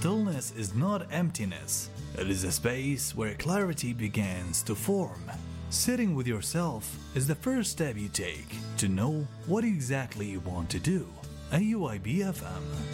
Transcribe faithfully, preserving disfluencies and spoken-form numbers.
Stillness is not emptiness, it is a space where clarity begins to form. Sitting with yourself is the first step you take to know what exactly you want to do. A U I B F M